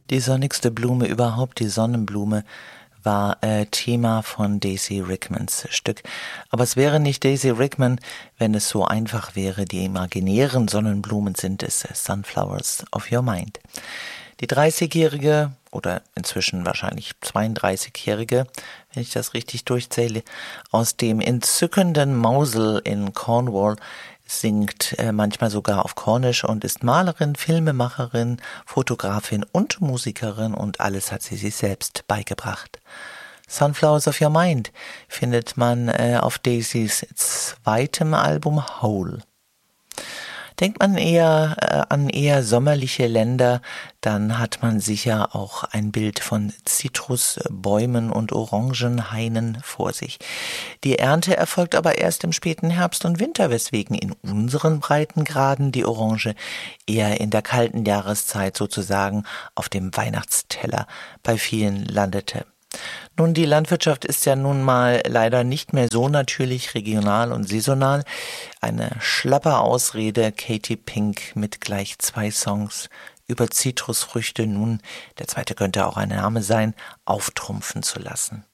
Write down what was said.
Die sonnigste Blume überhaupt, die Sonnenblume, war Thema von Daisy Rickmans Stück. Aber es wäre nicht Daisy Rickman, wenn es so einfach wäre. Die imaginären Sonnenblumen sind es, Sunflowers of Your Mind. Die 30-jährige oder inzwischen wahrscheinlich 32-jährige, wenn ich das richtig durchzähle, aus dem entzückenden Mosul in Cornwall singt manchmal sogar auf Cornisch und ist Malerin, Filmemacherin, Fotografin und Musikerin und alles hat sie sich selbst beigebracht. Sunflowers of Your Mind findet man auf Daisys zweitem Album Whole. Denkt man eher an eher sommerliche Länder, dann hat man sicher auch ein Bild von Zitrusbäumen und Orangenhainen vor sich. Die Ernte erfolgt aber erst im späten Herbst und Winter, weswegen in unseren Breitengraden die Orange eher in der kalten Jahreszeit sozusagen auf dem Weihnachtsteller bei vielen landete. Nun, die Landwirtschaft ist ja nun mal leider nicht mehr so natürlich, regional und saisonal. Eine schlappe Ausrede, Katy Pink mit gleich 2 Songs über Zitrusfrüchte, nun, der zweite könnte auch ein Name sein, auftrumpfen zu lassen.